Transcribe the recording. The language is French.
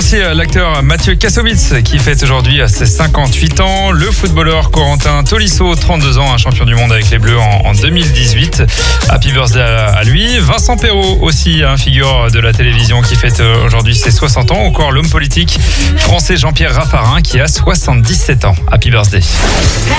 aussi l'acteur Mathieu Kassovitz qui fête aujourd'hui ses 58 ans. Le footballeur Corentin Tolisso, 32 ans, un champion du monde avec les Bleus en 2018. Happy birthday à lui. Vincent Perrault aussi, un figure de la télévision qui fête aujourd'hui ses 60 ans. Encore l'homme politique français Jean-Pierre Raffarin qui a 77 ans. Happy birthday.